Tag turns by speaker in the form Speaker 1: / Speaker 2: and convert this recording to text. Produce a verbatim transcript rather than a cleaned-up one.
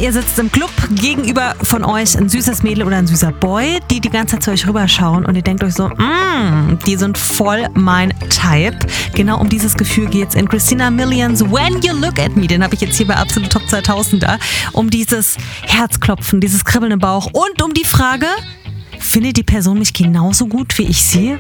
Speaker 1: ihr sitzt im Club, gegenüber von euch ein süßes Mädel oder ein süßer Boy, die die ganze Zeit zu euch rüberschauen und ihr denkt euch so, mmm, die sind voll mein Type. Genau um dieses Gefühl geht's in Christina Milians When You Look At Me. Den habe ich jetzt hier bei Absolut Top zweitausender. Um dieses Herzklopfen, dieses Kribbeln im Bauch und um die Frage, findet die Person mich genauso gut wie ich sie?